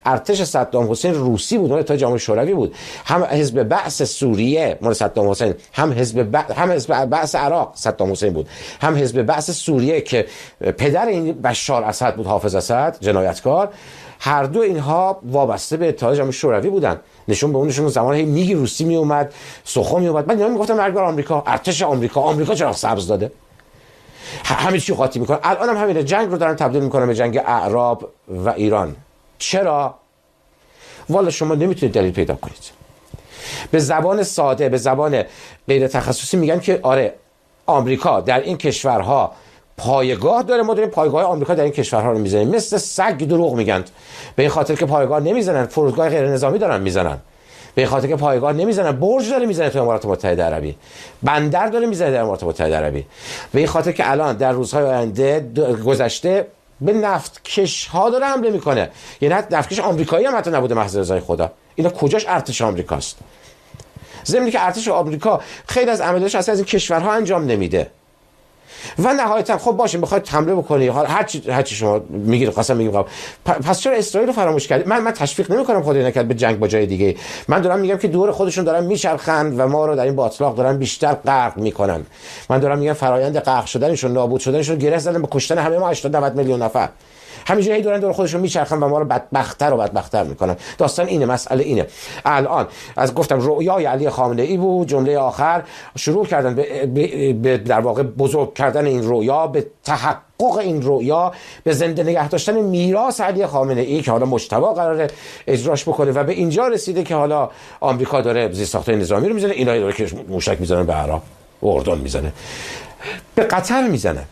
ارتش صدام حسین روسی بود، اون تا جمهوری شوروی بود. هم حزب بعث سوریه مال صدام حسین، هم حزب بعث عراق صدام حسین بود، هم حزب بعث سوریه که پدر این بشار اسد بود، حافظ اسد جنایتکار. هر دو اینها وابسته به اتحاد جماهیر شوروی بودن. نشون به اونشون زمان هی میگی روسی می اومد، سخن می اومد، بعد اینا میگفتن مرگ بر آمریکا، ارتش آمریکا چرا سبز داده؟ همه چی قاطی میکنن. الان هم همینه، جنگ رو دارن تبدیل میکنن به جنگ اعراب و ایران. چرا؟ والا شما نمیتونید دلیل پیدا کنید. به زبان ساده، به زبان غیر تخصصی میگن که آره آمریکا در این کشورها پایگاه داره، ما داریم پایگاه آمریکا در این کشورها رو میزنیم. مثل سگ دروغ میگن. به این خاطر که پایگاه نمیزنن، فرودگاه غیر نظامی دارن میزنن. به این خاطر که پایگاه نمیزنن، برج داره میزنه تو امارات متحده عربی، بندر داره میزنه در امارات متحده عربی. به این خاطر که الان در روزهای آینده گذشته به نفتکش ها داره حمله میکنه. یعنی نفتکش آمریکایی هم حتی نبوده محض رضای خدا. اینا کجاش ارتش آمریکاست؟ ضمن که ارتش آمریکا خیلی از عملیاتش اصلا از این کشورها انجام نمیده. و نهایتا خب باشه میخواید حمله بکنی، هر چی شما میگید قسم میگیم، پس چرا اسرائیل رو فراموش کردید؟ من تشویق نمیکنم خدای نکرد به جنگ با جای دیگه. من دارم میگم که دور خودشون دارن میچرخند و ما رو در این باطلاق دارن بیشتر غرق میکنن. من دارم میگم فرایند غرق شدنشون، نابود شدنشون گره زدن به کشتن همه ما 80 90 میلیون نفر. همینجوری دارن دور خودشون میچرخن و ما رو بدبخت‌تر میکنن. داستان اینه، مسئله اینه. الان از گفتم رویای علی خامنه ای بود، جمله آخر شروع کردن به در واقع بزرگ کردن این رویا، به تحقق این رویا، به زنده نگه داشتن میراث علی خامنه ای که حالا مجتبی قراره اجراش بکنه. و به اینجا رسیده که حالا آمریکا داره زیرساخت‌های نظامی رو میزنه، اینا داره که موشک میزنن به عراق و اردن میزنه، به قطر میزنه،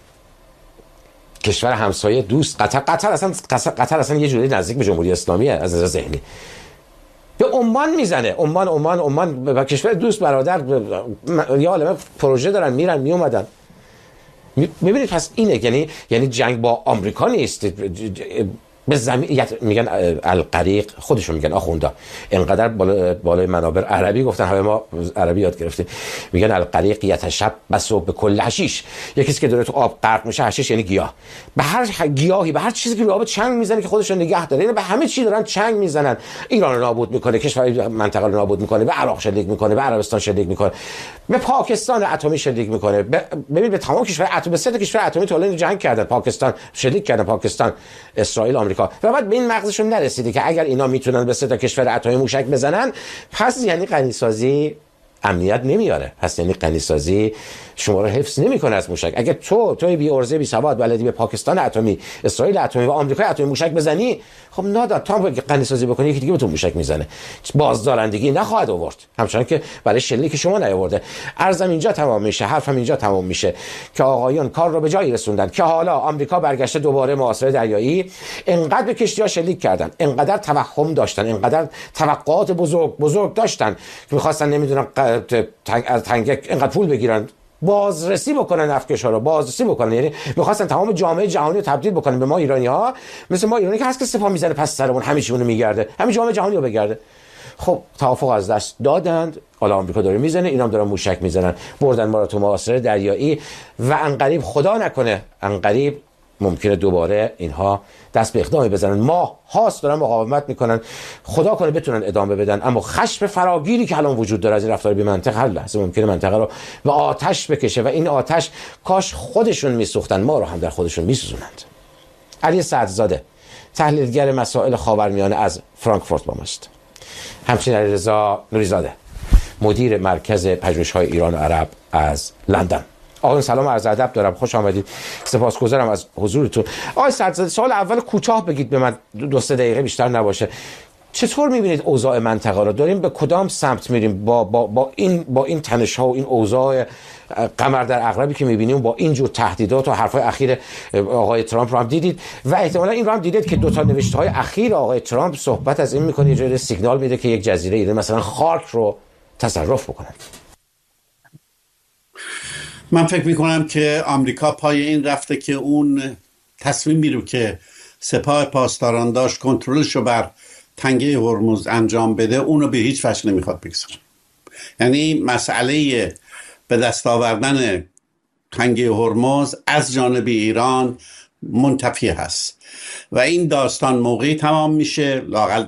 کشور همسایه دوست. قطر اصلا یه جوری نزدیک به جمهوری اسلامیه از نظر ذهنی. به عمان میزنه، عمان به کشور دوست برادر، یا عالمه پروژه دارن، میرن میومدن. میبینید پس اینه، یعنی جنگ با آمریکا نیست. به زمین میگن القریق، خودشون میگن آخوندا، اینقدر بالای منابر عربی گفتن، همه ما عربی یاد گرفتیم، میگن القریق یتشبث بكل حشیش. یکی کسی که داره تو آب غرق میشه، حشیش یعنی گیاه، به هر گیاهی، به هر چیزی که رو آب چنگ میزنه که خودشون نگه داره، یعنی به همه چی دارن چنگ میزنن. ایران رو نابود میکنه، کشور منطقه رو نابود میکنه، به عراق شلیک میکنه، به عربستان شلیک میکنه، به پاکستان اتمی شلیک میکنه. ببین به تمام کشور اتمی، به سه تا کشور اتمی تو جنگ کردن، پاکستان شلیک کردن، پاکستان، اسرائیل، آمریکا. و بعد به این مغزشون نرسیده که اگر اینا میتونن به سه تا کشور اتمی موشک بزنن، پس یعنی غنیسازی امنیت نمیاره، پس یعنی غنیسازی شما رو حفظ نمیکنه از موشک. اگه توی بی ارزه بی سواد بلدی به پاکستان اتمی، اسرائیل اتمی و آمریکا اتمی موشک بزنی، خب نادر تا غنیسازی بکنی یکی دیگه بهتون موشک میزنه، بازدارندگی نخواهد آورد، همچنان که برای شلیک شما نیاورده. عرضم اینجا تمام میشه، حرفم اینجا تمام میشه که آقایان کار رو به جایی رسوندن که حالا آمریکا برگشته دوباره محاصره دریایی، انقدر به کشتی‌ها شلیک کردن، انقدر توهم داشتن، انقدر توقعات بزرگ داشتن که می‌خواستن نمیدونم از تنگک انقدر پول بگیرن، بازرسی بکنن افکش‌ها رو، بازرسی بکنن. یعنی می‌خواستن تمام جامعه جهانی رو تبدیل بکنن به ما ایرانی‌ها، مثل ما ایرانی که هست که سپاه میزنه پس سرمون، همه چیمون رو میگرده، همه جامعه جهانی رو بگرده. خب توافق از دست دادند، حالا آمریکا داره میزنه، اینا هم دارن موشک میزنن، بردن ما رو تو محاصره دریایی و عنقریب خدا نکنه، عنقریب ممکنه دوباره اینها دست به اقدامی بزنن. ما هاست دارن مقاومت میکنن، خدا کنه بتونن ادامه بدن، اما خشم فراگیری که الان وجود داره از این رفتار بی منطق، هر لحظه ممکنه منطقه رو به آتش بکشه و این آتش کاش خودشون میسوختن، ما رو هم در خودشون میسوزونند. علی سعدزاده تحلیلگر مسائل خاورمیانه از فرانکفورت با ماست. همچنین علیرضا نوری‌زاده مدیر مرکز پژوهش‌های ایران و عرب از لندن. آقایان سلام و عرض ادب دارم، خوش آمدید، سپاسگزارم از حضورتون. آقای سعدزاده سوال اول کوتاه بگید به من، 2-3 دقیقه بیشتر نباشه. چطور می‌بینید اوضاع منطقه رو؟ داریم به کدام سمت میریم با این تنش‌ها و این اوضاع قمر در عقربی که می‌بینیم، با این جور تهدیدات و حرف‌های اخیر آقای ترامپ رو هم دیدید و احتمالاً این رو هم دیدید که دو تا نوشته‌های اخیر آقای ترامپ صحبت از این می‌کنه، یه جوری سیگنال میده که یک جزیره ایران مثلا خاک رو تصرف بکنن. من فکر میکنم که آمریکا پای این رفته که اون تصمیمی رو که سپاه پاسداران داشت کنترلش رو بر تنگه هرمز انجام بده، اون رو به هیچ وجه نمیخواد بگذاره. یعنی مسئله به دست آوردن تنگه هرمز از جانب ایران منتفی هست و این داستان موقعی تمام میشه لااقل